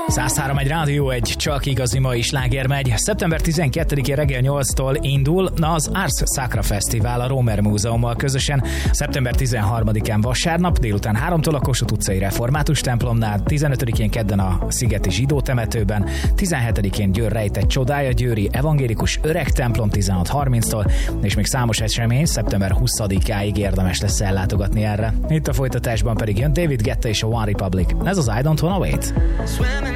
103 egy rádió, egy csak igazi mai sláger megy. Szeptember 12-én reggel 8-tól indul az Ars Sacra Fesztivál a Romer Múzeummal közösen. Szeptember 13-án vasárnap délután 3-tól a Kossuth utcai Református templomnál, 15-én kedden a Szigeti Zsidó temetőben, 17-én Győr rejtett csodája győri evangélikus öreg templom 16:30-tól, és még számos esemény szeptember 20-áig érdemes lesz ellátogatni erre. Itt a folytatásban pedig jön David Guetta és a One Republic. Ez az I Don't Wanna Wait.